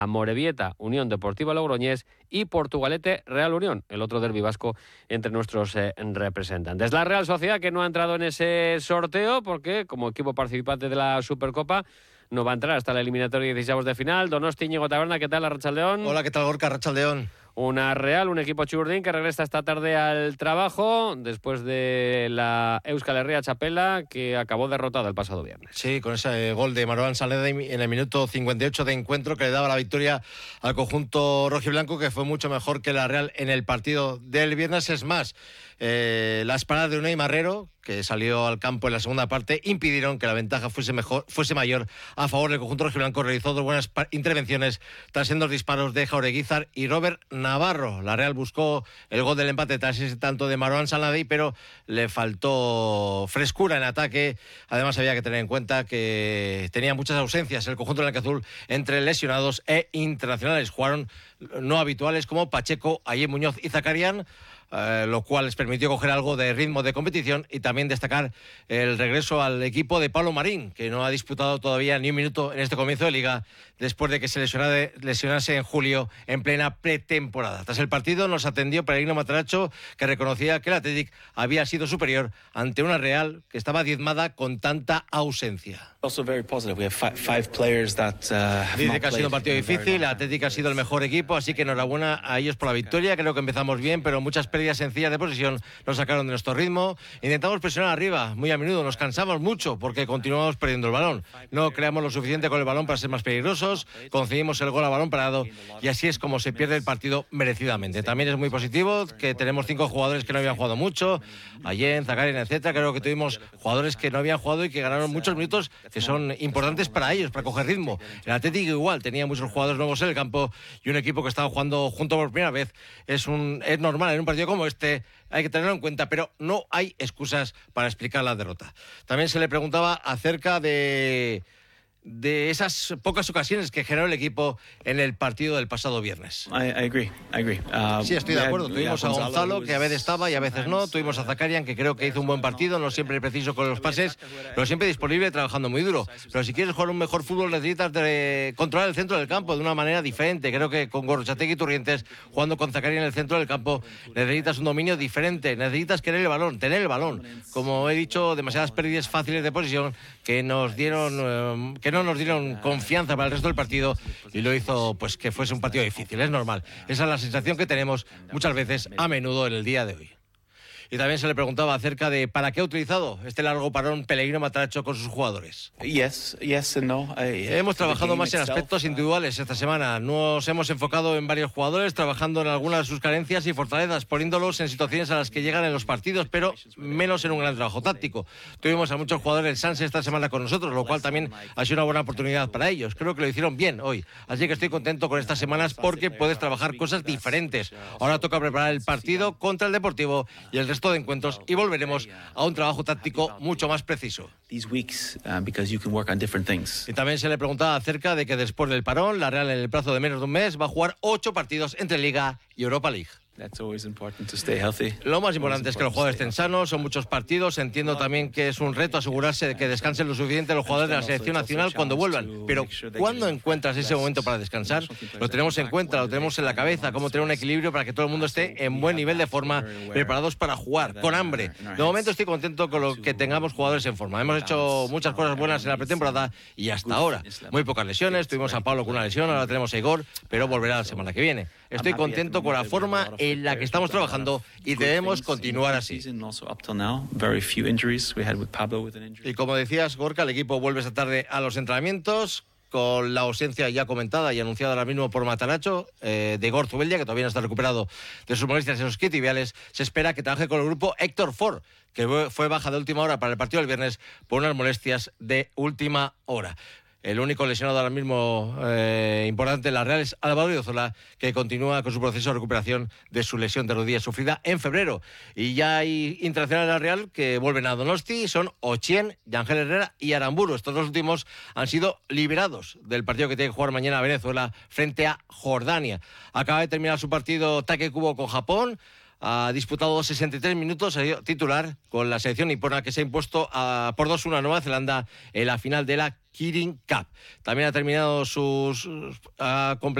Amorebieta, Unión Deportiva Logroñés y Portugalete, Real Unión, el otro derbi vasco entre nuestros representantes. La Real Sociedad, que no ha entrado en ese sorteo porque como equipo participante de la Supercopa no va a entrar hasta la eliminatoria 16avos de final. Donosti, Íñigo Taberna, ¿qué tal? Arratsaldeón. Hola, ¿qué tal, Gorka? Arratsaldeón. Una Real, un equipo churdín que regresa esta tarde al trabajo después de la Euskal Herria Txapela, que acabó derrotada el pasado viernes. Sí, con ese gol de Marouane Saleda en el minuto 58 de encuentro que le daba la victoria al conjunto rojiblanco, que fue mucho mejor que la Real en el partido del viernes. Es más, las paradas de Unai Marrero, que salió al campo en la segunda parte, impidieron que la ventaja fuese mayor a favor del conjunto rojiblanco. Realizó dos buenas intervenciones tras en dos disparos de Jaureguizar y Robert Navarro. La Real buscó el gol del empate tras ese tanto de Marouane Salada, pero le faltó frescura en ataque. Además, había que tener en cuenta que tenía muchas ausencias el conjunto blanquiazul entre lesionados e internacionales. Jugaron no habituales como Pacheco, Ayer Muñoz y Zakarian, lo cual les permitió coger algo de ritmo de competición, y también destacar el regreso al equipo de Pablo Marín, que no ha disputado todavía ni un minuto en este comienzo de Liga, después de que se lesionase en julio en plena pretemporada. Tras el partido nos atendió Pellegrino Matarazzo, que reconocía que el Athletic había sido superior ante una Real que estaba diezmada con tanta ausencia. Dice que ha sido un partido difícil, el Athletic ha sido el mejor equipo, así que enhorabuena a ellos por la victoria. Creo que empezamos bien, pero muchas pérdidas sencillas de posesión nos sacaron de nuestro ritmo. Intentamos presionar arriba muy a menudo, nos cansamos mucho porque continuamos perdiendo el balón. No creamos lo suficiente con el balón para ser más peligrosos, concedimos el gol a balón parado, y así es como se pierde el partido merecidamente. También es muy positivo que tenemos 5 jugadores que no habían jugado mucho, Allen, Zakarian, etcétera. Creo que tuvimos jugadores que no habían jugado y que ganaron muchos minutos que son importantes para ellos, para coger ritmo. El Atlético igual tenía muchos jugadores nuevos en el campo y un equipo que estaba jugando junto por primera vez. Es normal en un partido como este, hay que tenerlo en cuenta, pero no hay excusas para explicar la derrota. También se le preguntaba acerca de esas pocas ocasiones que generó el equipo en el partido del pasado viernes. I agree. Sí, estoy de acuerdo. Tuvimos a Gonzalo, que a veces estaba y a veces no. Tuvimos a Zakarian, que creo que hizo un buen partido, no siempre preciso con los pases, pero siempre disponible, trabajando muy duro. Pero si quieres jugar un mejor fútbol, necesitas controlar el centro del campo de una manera diferente. Creo que con Gorrotxategi y Turrientes, jugando con Zakarian en el centro del campo, necesitas un dominio diferente. Necesitas querer el balón, tener el balón. Como he dicho, demasiadas pérdidas fáciles de posesión que no nos dieron confianza para el resto del partido, y lo hizo pues que fuese un partido difícil. Es normal. Esa es la sensación que tenemos muchas veces, a menudo, en el día de hoy. Y también se le preguntaba acerca de para qué ha utilizado este largo parón Pellegrino Matarazzo con sus jugadores. Yes and no. Hemos trabajado más en aspectos individuales esta semana. Nos hemos enfocado en varios jugadores, trabajando en algunas de sus carencias y fortalezas, poniéndolos en situaciones a las que llegan en los partidos, pero menos en un gran trabajo táctico. Tuvimos a muchos jugadores del Sanse esta semana con nosotros, lo cual también ha sido una buena oportunidad para ellos. Creo que lo hicieron bien hoy. Así que estoy contento con estas semanas porque puedes trabajar cosas diferentes. Ahora toca preparar el partido contra el Deportivo y el resto de encuentros, y volveremos a un trabajo táctico mucho más preciso. Y también se le preguntaba acerca de que después del parón, la Real en el plazo de menos de un mes va a jugar 8 partidos entre Liga y Europa League. Lo más importante es que los jugadores estén sanos, son muchos partidos. Entiendo también que es un reto asegurarse de que descansen lo suficiente los jugadores de la selección nacional cuando vuelvan, pero ¿cuándo encuentras ese momento para descansar? Lo tenemos en cuenta, lo tenemos en la cabeza, cómo tener un equilibrio para que todo el mundo esté en buen nivel de forma, preparados para jugar, con hambre. De momento estoy contento con lo que tengamos jugadores en forma. Hemos hecho muchas cosas buenas en la pretemporada y hasta ahora muy pocas lesiones. Tuvimos a Pablo con una lesión, ahora tenemos a Igor, pero volverá la semana que viene. Estoy contento con la forma en la que estamos trabajando y debemos continuar así. Y como decías, Gorka, el equipo vuelve esta tarde a los entrenamientos, con la ausencia ya comentada y anunciada ahora mismo por Matarazzo de Igor Zubeldia, que todavía no está recuperado de sus molestias en los isquiotibiales. Se espera que trabaje con el grupo Héctor Ford, que fue baja de última hora para el partido del viernes por unas molestias de última hora. El único lesionado ahora mismo importante en la Real es Álvaro Odriozola, que continúa con su proceso de recuperación de su lesión de rodilla sufrida en febrero. Y ya hay internacionales de la Real que vuelven a Donosti, son Ochien, Yangel Herrera y Aramburu. Estos dos últimos han sido liberados del partido que tiene que jugar mañana Venezuela frente a Jordania. Acaba de terminar su partido Take Kubo con Japón. ha disputado 63 minutos, ha sido titular con la selección nipona, que se ha impuesto por 2-1 a Nueva Zelanda en la final de la Kirin Cup. También ha terminado ha